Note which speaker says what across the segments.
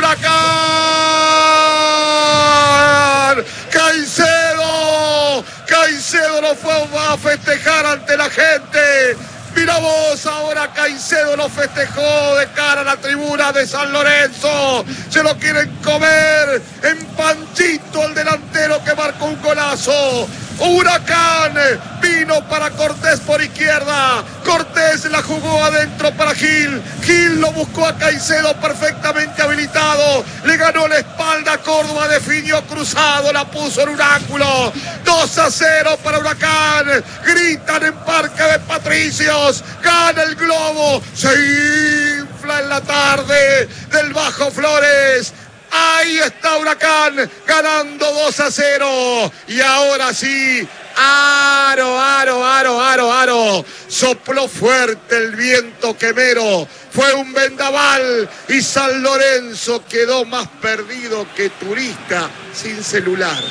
Speaker 1: Huracán. Caicedo no fue a festejar ante la gente. Mira vos, ahora Caicedo lo festejó de cara a la tribuna de San Lorenzo. Se lo quieren comer en Panchito, el delantero que marcó un golazo. Huracán vino para Cortés por izquierda. Cortés la jugó adentro para Gil. Gil lo buscó a Caicedo perfectamente habilitado. Le ganó la espalda a Córdoba, definió cruzado, la puso en un ángulo. 2-0 para Huracán. Gritan en Parque de Patricios. Gana el Globo. Se infla en la tarde del Bajo Flores. Ahí está Huracán ganando 2-0. Y ahora sí, aro. Sopló fuerte el viento quemero. Fue un vendaval y San Lorenzo quedó más perdido que turista sin celular.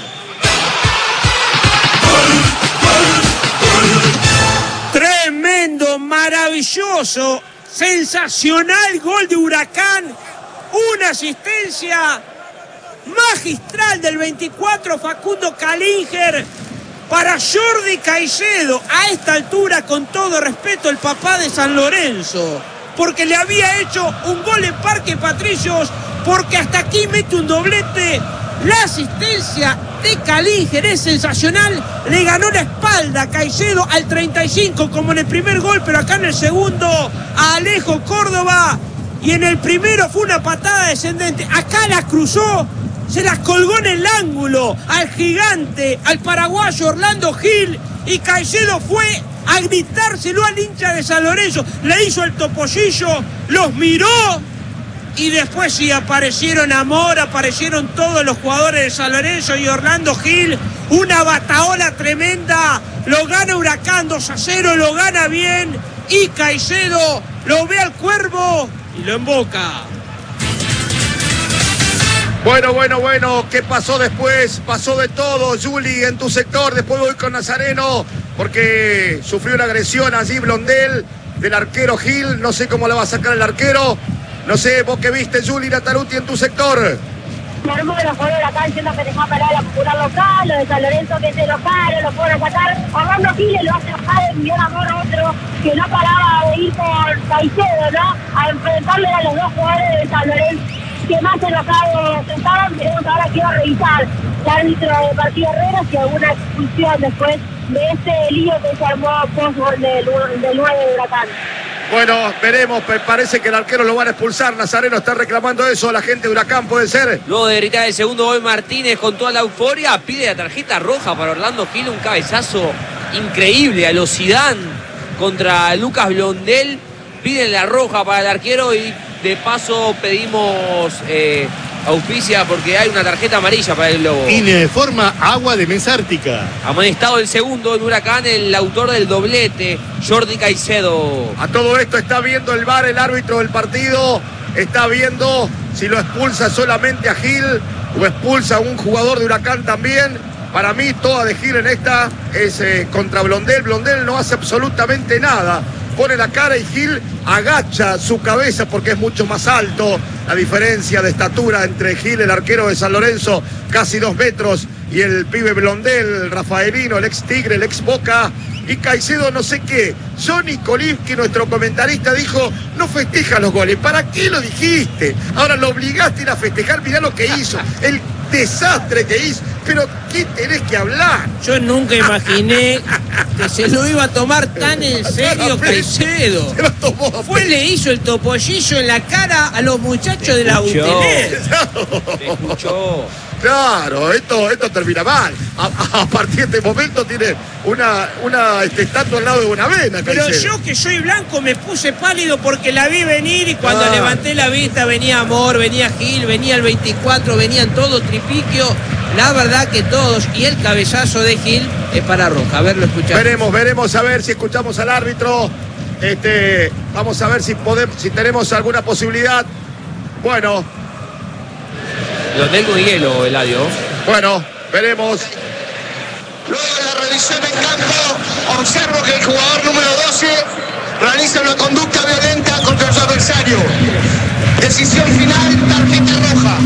Speaker 2: Tremendo, maravilloso, sensacional gol de Huracán. Una asistencia magistral del 24 Facundo Calinger para Jordi Caicedo. A esta altura, con todo respeto, el papá de San Lorenzo, porque le había hecho un gol en Parque Patricios, porque hasta aquí mete un doblete. La asistencia de Calinger es sensacional. Le ganó la espalda a Caicedo al 35 como en el primer gol, pero acá en el segundo a Alejo Córdoba. Y en el primero fue una patada descendente. Acá la cruzó, se las colgó en el ángulo al gigante, al paraguayo Orlando Gil. Y Caicedo fue a gritárselo al hincha de San Lorenzo. Le hizo el topollillo, los miró. Y después sí aparecieron Amor, aparecieron todos los jugadores de San Lorenzo y Orlando Gil. Una bataola tremenda. Lo gana Huracán 2-0, lo gana bien. Y Caicedo lo ve al Cuervo y lo emboca.
Speaker 1: Bueno, ¿qué pasó después? Pasó de todo, Juli, en tu sector. Después voy con Nazareno, porque sufrió una agresión allí Blondel del arquero Gil. No sé cómo la va a sacar el arquero. No sé, vos qué viste, Juli Nataruti, en tu sector.
Speaker 3: Se armó de los jugadores acá diciendo que dejaba parar a la popular local, los de San Lorenzo que se lo paran, lo pueden sacar. Orlando Giles lo hace bajar, envió la mano a otro que no paraba de ir por Caicedo, ¿no? A enfrentarle a los dos jugadores de San Lorenzo que más enojados estaban. Veremos ahora que va a revisar el árbitro de partido Herrera si alguna expulsión después de este lío que se armó post-gol del 9 de Huracán.
Speaker 1: Bueno, veremos, parece que el arquero lo van a expulsar. Nazareno está reclamando eso, la gente de Huracán, ¿puede ser?
Speaker 4: Luego de gritar el segundo gol, Martínez con toda la euforia pide la tarjeta roja para Orlando Gil, un cabezazo increíble a lo Zidane contra Lucas Blondel. Piden la roja para el arquero y de paso pedimos auspicia porque hay una tarjeta amarilla para el Globo.
Speaker 5: Ineforma Agua de Mesártica.
Speaker 4: Amonestado el segundo en Huracán, el autor del doblete, Jordi Caicedo.
Speaker 1: A todo esto está viendo el VAR, el árbitro del partido. Está viendo si lo expulsa solamente a Gil o expulsa a un jugador de Huracán también. Para mí toda de Gil en esta es contra Blondel. Blondel no hace absolutamente nada. Pone la cara y Gil agacha su cabeza porque es mucho más alto. La diferencia de estatura entre Gil, el arquero de San Lorenzo, casi 2 metros, y el pibe Blondel, Rafaelino, el ex Tigre, el ex Boca, y Caicedo no sé qué. Johnny Kolinski, nuestro comentarista, dijo, no festeja los goles. ¿Para qué lo dijiste? Ahora lo obligaste a ir a festejar, mirá lo que hizo. El desastre que hizo. Pero ¿qué tenés que hablar?
Speaker 2: Yo nunca imaginé que se lo iba a tomar tan en serio Caicedo.
Speaker 1: Se lo tomó.
Speaker 2: Le hizo el topollillo en la cara a los muchachos de la Buteler.
Speaker 4: Se escuchó.
Speaker 1: Claro, esto termina mal. A partir de este momento tiene una estatua al lado de Bonavena.
Speaker 2: Pero
Speaker 1: Caicedo.
Speaker 2: yo que soy blanco me puse pálido porque la vi venir y cuando levanté la vista venía Amor, venía Gil, venía el 24, venían todos Tripiquio. La verdad que todos, y el cabezazo de Gil es para roja. A ver, lo escuchamos.
Speaker 1: Veremos a ver si escuchamos al árbitro. Vamos a ver si tenemos alguna posibilidad. Bueno.
Speaker 4: Blondel con hielo, Eladio.
Speaker 1: Bueno, veremos.
Speaker 6: Luego de la revisión en campo, observo que el jugador número 12 realiza una conducta violenta contra su adversario. Decisión final, tarjeta roja.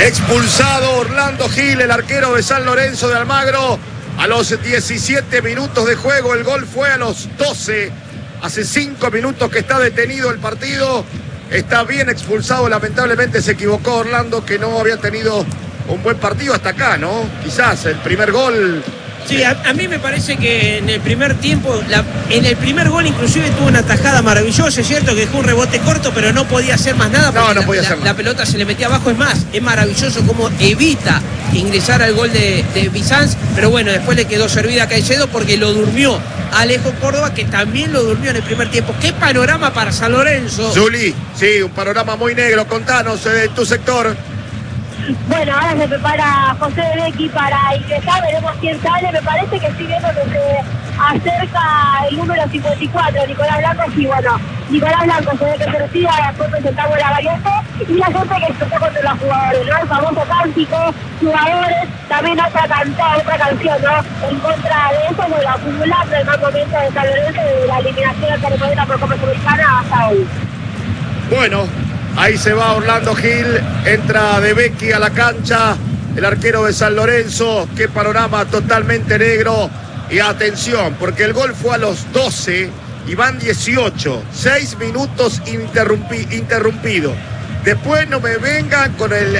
Speaker 1: Expulsado Orlando Gil, el arquero de San Lorenzo de Almagro. A los 17 minutos de juego, el gol fue a los 12. Hace 5 minutos que está detenido el partido. Está bien expulsado, lamentablemente se equivocó Orlando, que no había tenido un buen partido hasta acá, ¿no? Quizás el primer gol...
Speaker 2: Sí, a mí me parece que en el primer tiempo, en el primer gol inclusive tuvo una tajada maravillosa, es cierto que dejó un rebote corto, pero no podía hacer más nada porque
Speaker 1: no podía hacer más.
Speaker 2: La pelota se le metía abajo. Es más, es maravilloso cómo evita ingresar al gol de Bizanz, pero bueno, después le quedó servida a Caicedo porque lo durmió Alejo Córdoba, que también lo durmió en el primer tiempo. ¿Qué panorama para San Lorenzo?
Speaker 1: Juli, sí, un panorama muy negro. Contanos de tu sector.
Speaker 3: Bueno, ahora se prepara José de Becchi para ingresar, veremos quién sale. Me parece que estoy viendo que se acerca el número 54, Nicolás Blanco. Sí, bueno, Nicolás Blanco se ve que se retira, después presentamos la variante y la gente que expresó contra los jugadores, ¿no? El famoso cántico, jugadores, también otra canción, ¿no? En contra de eso, bueno, acumulando el mal momento de San Lorenzo de la eliminación al Carolina por Copa Sudamericana hasta hoy.
Speaker 1: Bueno, ahí se va Orlando Gil, entra de Becchi a la cancha, el arquero de San Lorenzo. Qué panorama totalmente negro. Y atención, porque el gol fue a los 12 y van 18, 6 minutos interrumpido. Después no me vengan con el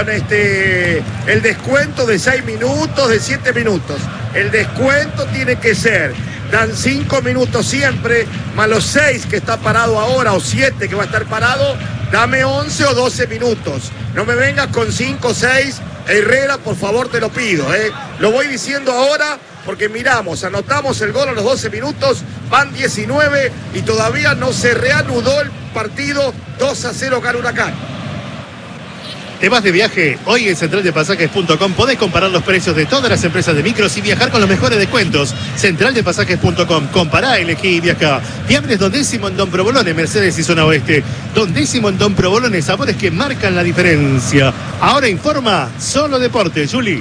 Speaker 1: descuento de 6 minutos, de 7 minutos. El descuento tiene que ser, dan 5 minutos siempre, más los 6 que está parado ahora, o 7 que va a estar parado, dame 11 o 12 minutos. No me vengas con 5 o 6, Herrera, por favor, te lo pido. Lo voy diciendo ahora porque miramos, anotamos el gol a los 12 minutos, van 19 y todavía no se reanudó el partido. 2-0 gana Huracán.
Speaker 5: ¿Te vas de viaje? Hoy en centraldepasajes.com podés comparar los precios de todas las empresas de micros y viajar con los mejores descuentos. Centraldepasajes.com, compará, elegí y viajá. Fiambres Don Décimo en Don Provolone, Mercedes y Zona Oeste. Don Décimo en Don Provolone, sabores que marcan la diferencia. Ahora informa Solo Deportes, Juli.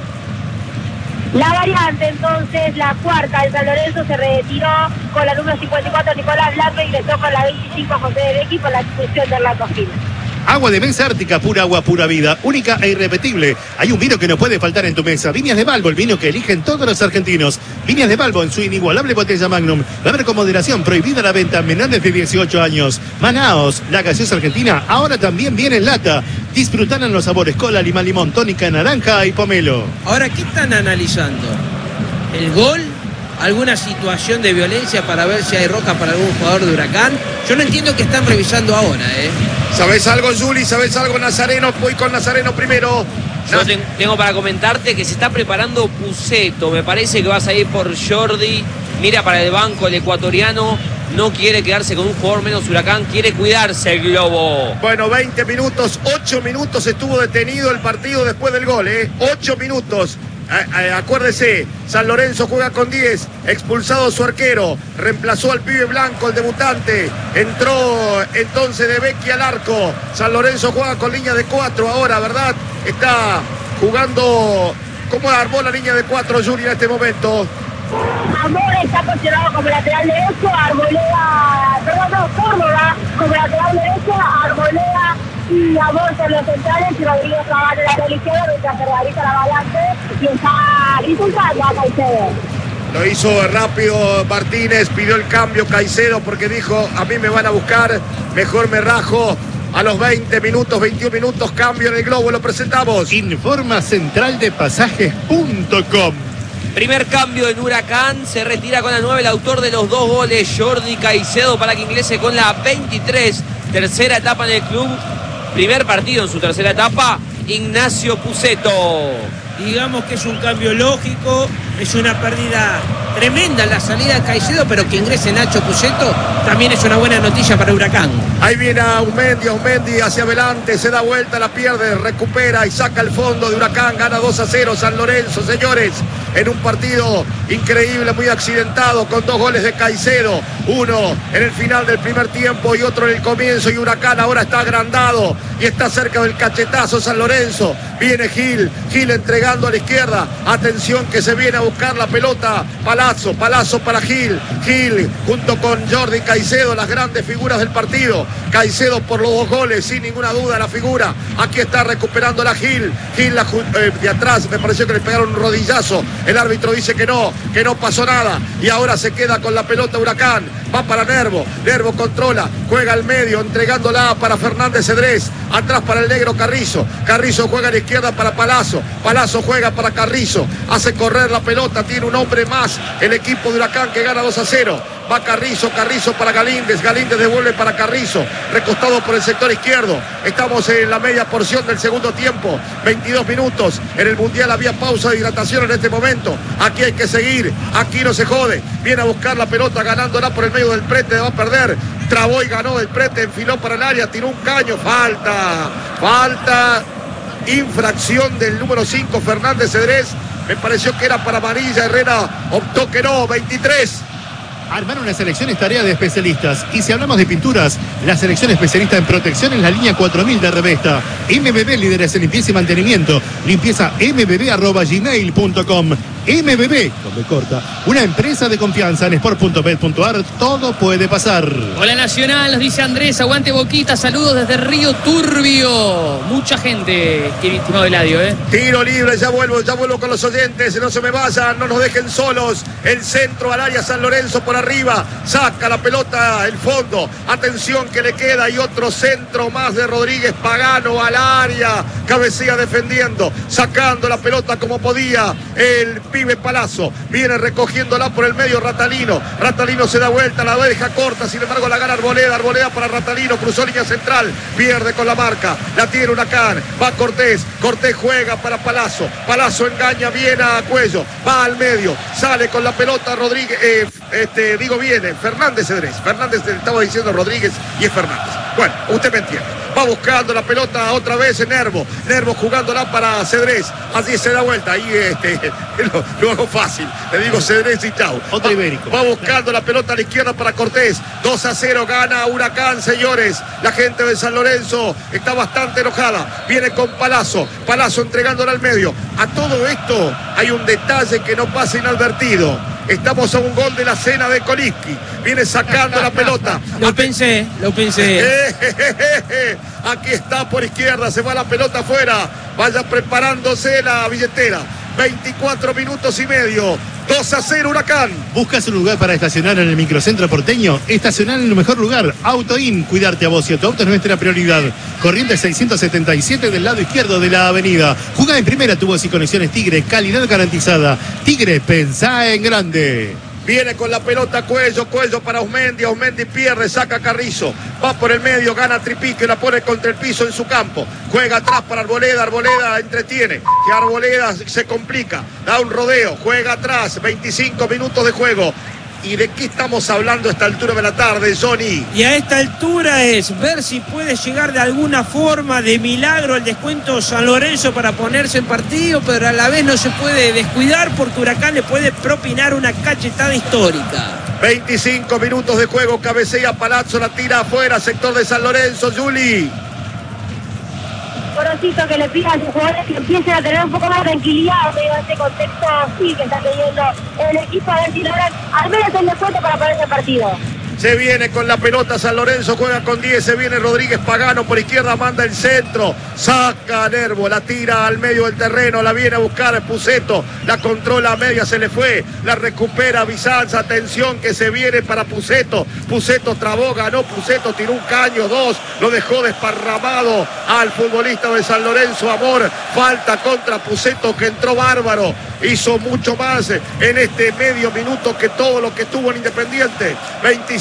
Speaker 3: La variante, entonces, la cuarta de San Lorenzo se retiró con la número 54 Nicolás Blanco y ingresó con la 25 José de Becchi por la expulsión de Orlando Gil.
Speaker 5: Agua de Mesa Ártica, pura agua, pura vida, única e irrepetible. Hay un vino que no puede faltar en tu mesa. Viñas de Balbo, el vino que eligen todos los argentinos. Viñas de Balbo en su inigualable botella Magnum. Beber con moderación, prohibida la venta a menores de 18 años. Manaos, la gaseosa argentina, ahora también viene en lata. Disfrutarán los sabores cola, limón, tónica, naranja y pomelo.
Speaker 2: Ahora, ¿qué están analizando? ¿El gol? ¿Alguna situación de violencia para ver si hay roja para algún jugador de Huracán? Yo no entiendo qué están revisando ahora,
Speaker 1: ¿Sabés algo, Juli? ¿Sabés algo, Nazareno? Voy con Nazareno primero.
Speaker 4: Yo tengo para comentarte que se está preparando Puceto. Me parece que vas a ir por Jordi. Mira para el banco el ecuatoriano. No quiere quedarse con un jugador menos Huracán. Quiere cuidarse el globo.
Speaker 1: Bueno, 20 minutos, 8 minutos estuvo detenido el partido después del gol, 8 minutos. Acuérdese, San Lorenzo juega con 10, expulsado su arquero, reemplazó al pibe Blanco, el debutante, entró entonces de Becchi al arco. San Lorenzo juega con línea de 4 ahora, ¿verdad? Está jugando. ¿Cómo armó la línea de 4, Juli, en este momento?
Speaker 3: Amor está posicionado como lateral derecho, Córdoba como lateral derecho, Arboleda y Amor son los centrales y Rodrigo Zavala en la lateral izquierda, mientras se realiza la volante y está intentando a Caicedo.
Speaker 1: Lo hizo rápido Martínez, pidió el cambio Caicedo porque dijo, a mí me van a buscar, mejor me rajo. A los 20 minutos, 21 minutos, cambio en el globo, lo presentamos.
Speaker 5: Informa centraldepasajes.com.
Speaker 4: Primer cambio en Huracán, se retira con la 9 el autor de los 2 goles, Jordi Caicedo, para que ingrese con la 23, tercera etapa en el club, primer partido en su tercera etapa, Ignacio Puceto.
Speaker 2: Digamos que es un cambio lógico, es una pérdida tremenda en la salida de Caicedo, pero que ingrese Nacho Puceto también es una buena noticia para Huracán.
Speaker 1: Ahí viene Aumendi hacia adelante, se da vuelta, la pierde, recupera y saca el fondo de Huracán, gana 2-0 San Lorenzo, señores. en un partido increíble, muy accidentado, con 2 goles de Caicedo, uno en el final del primer tiempo y otro en el comienzo, y Huracán ahora está agrandado y está cerca del cachetazo San Lorenzo. Viene Gil entregando a la izquierda, atención que se viene a buscar la pelota, Palazzo para Gil junto con Jordi Caicedo, las grandes figuras del partido. Caicedo por los 2 goles, sin ninguna duda la figura. Aquí está recuperando la Gil de atrás, me pareció que le pegaron un rodillazo. El árbitro dice que no pasó nada. Y ahora se queda con la pelota Huracán. Va para Nervo controla, juega al medio, entregándola para Fernández Cedrés. Atrás para el negro Carrizo juega a la izquierda para Palazzo juega para Carrizo. Hace correr la pelota, tiene un hombre más el equipo de Huracán que gana 2-0. Va Carrizo para Galíndez devuelve para Carrizo, recostado por el sector izquierdo. Estamos en la media porción del segundo tiempo, 22 minutos. En el Mundial había pausa de hidratación en este momento. Aquí hay que seguir, aquí no se jode. Viene a buscar la pelota, ganándola por el medio del Prete, va a perder. Trabó y ganó el Prete, enfiló para el área, tiró un caño, falta, infracción del número 5, Fernández Cedrés. Me pareció que era para amarilla, Herrera optó que no, 23.
Speaker 5: Armar una selección es tarea de especialistas. Y si hablamos de pinturas, la selección especialista en protección es la línea 4000 de Revesta. MBB, líderes en limpieza y mantenimiento. Limpieza mbb@gmail.com. MBB, con B corta, una empresa de confianza. En sport.bet.ar todo puede pasar.
Speaker 7: Hola Nacional, nos dice Andrés, aguante Boquita, saludos desde Río Turbio. Mucha gente, qué estimado Eladio,
Speaker 1: Tiro libre, ya vuelvo con los oyentes, no se me vayan, no nos dejen solos. El centro al área San Lorenzo por arriba, saca la pelota, el fondo, atención que le queda, y otro centro más de Rodríguez Pagano al área, cabecea defendiendo, sacando la pelota como podía, el pibe Palazzo, viene recogiéndola por el medio Ratalino se da vuelta, la deja corta, sin embargo la gana Arboleda para Ratalino, cruzó línea central, pierde con la marca, la tiene Huracán, va Cortés juega para Palazzo engaña bien a Cuello, va al medio, sale con la pelota Rodríguez, viene Fernández Cedrés, estaba diciendo Rodríguez y es Fernández. Bueno, usted me entiende. Va buscando la pelota otra vez en Nervo jugándola para Cedrés, así se da vuelta, ahí lo hago fácil, le digo Cedrés y chau.
Speaker 5: Otro ibérico.
Speaker 1: Va buscando la pelota a la izquierda para Cortés, 2-0 gana Huracán, señores. La gente de San Lorenzo está bastante enojada, viene con Palazzo entregándola al medio. A todo esto hay un detalle que no pasa inadvertido. Estamos a un gol de la cena de Koliski. Viene sacando la pelota.
Speaker 2: Lo pensé.
Speaker 1: Aquí está por izquierda, se va la pelota afuera. Vaya preparándose la billetera. 24 minutos y medio. 2-0 Huracán.
Speaker 5: ¿Buscas un lugar para estacionar en el microcentro porteño? Estacionar en el mejor lugar. AutoIn, cuidarte a vos y a tu auto es nuestra prioridad. Corrientes 677 del lado izquierdo de la avenida. Jugá en primera, tu voz y conexiones Tigre, calidad garantizada. Tigre, pensá en grande.
Speaker 1: Viene con la pelota Cuello para Osmendi pierde, saca Carrizo, va por el medio, gana Tripique, la pone contra el piso en su campo, juega atrás para Arboleda entretiene, que Arboleda se complica, da un rodeo, juega atrás, 25 minutos de juego. ¿Y de qué estamos hablando a esta altura de la tarde, Johnny?
Speaker 2: Y a esta altura es ver si puede llegar de alguna forma, de milagro, el descuento San Lorenzo para ponerse en partido, pero a la vez no se puede descuidar porque Huracán le puede propinar una cachetada histórica.
Speaker 1: 25 minutos de juego, cabecea Palazzo, la tira afuera, sector de San Lorenzo, Juli.
Speaker 3: Gorosito que le pida a sus jugadores que empiecen a tener un poco más de tranquilidad en este contexto sí que está teniendo el equipo, a ver si logran al menos el descuento para ponerse en partido.
Speaker 1: Se viene con la pelota San Lorenzo, juega con 10, se viene Rodríguez Pagano por izquierda, manda el centro, saca a Nervo, la tira al medio del terreno, la viene a buscar Puceto, la controla a media, se le fue, la recupera Bizanza, atención que se viene para Puceto trabó, ganó Puceto, tiró un caño, 2, lo dejó desparramado al futbolista de San Lorenzo, Amor, falta contra Puceto que entró bárbaro, hizo mucho más en este medio minuto que todo lo que tuvo en Independiente. 25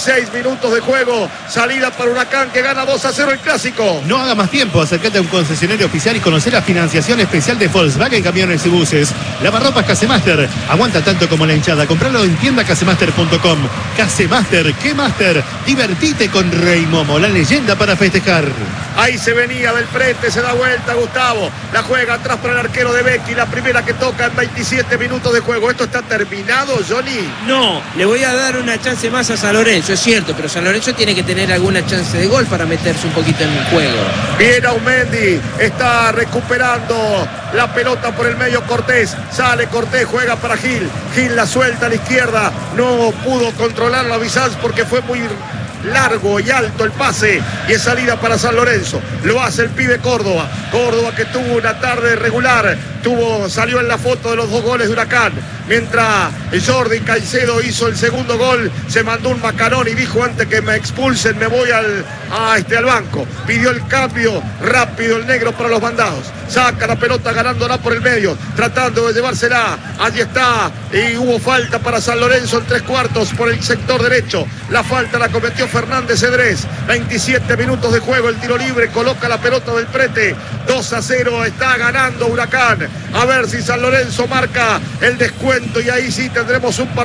Speaker 1: 26 minutos de juego. Salida para Huracán que gana 2-0 el clásico.
Speaker 5: No haga más tiempo, acércate a un concesionario oficial y conocer la financiación especial de Volkswagen Camiones y Buses. Lavarropas Casemaster, aguanta tanto como la hinchada. Compralo en tiendacasemaster.com. Casemaster, ¿qué Master? Divertite con Rey Momo, la leyenda para festejar.
Speaker 1: Ahí se venía del frente, se da vuelta Gustavo. La juega atrás para el arquero de Becky. La primera que toca en 27 minutos de juego. ¿Esto está terminado, Johnny?
Speaker 2: No, le voy a dar una chance más a San Lorenzo, es cierto, pero San Lorenzo tiene que tener alguna chance de gol para meterse un poquito en el juego.
Speaker 1: Bien Aumendi, está recuperando la pelota por el medio Cortés. Sale Cortés, juega para Gil. Gil la suelta a la izquierda. No pudo controlarlo a Bizanz porque fue muy largo y alto el pase y es salida para San Lorenzo. Lo hace el pibe Córdoba. Córdoba que tuvo una tarde regular, salió en la foto de los 2 goles de Huracán. Mientras Jordi Caicedo hizo el segundo gol, se mandó un macarón y dijo: antes que me expulsen me voy al banco. Pidió el cambio rápido el negro para los mandados. Saca la pelota ganándola por el medio, tratando de llevársela. Allí está, y hubo falta para San Lorenzo en 3/4 por el sector derecho. La falta la cometió Fernández Cedrés. 27 minutos de juego, el tiro libre, coloca la pelota del Prete. 2-0, está ganando Huracán. A ver si San Lorenzo marca el descuento y ahí sí tendremos un partido